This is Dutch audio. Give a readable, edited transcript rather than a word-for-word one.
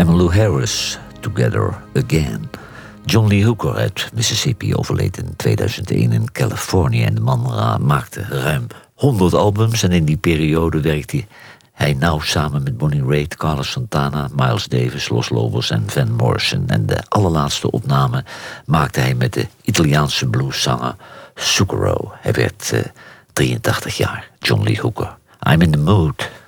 Emmylou Harris, Together Again. John Lee Hooker uit Mississippi overleed in 2001 in Californië. En de man maakte ruim 100 albums. En in die periode werkte hij nauw samen met Bonnie Raitt, Carlos Santana, Miles Davis, Los Lobos en Van Morrison. En de allerlaatste opname maakte hij met de Italiaanse blueszanger Zucchero. Hij werd 83 jaar, John Lee Hooker. I'm in the mood.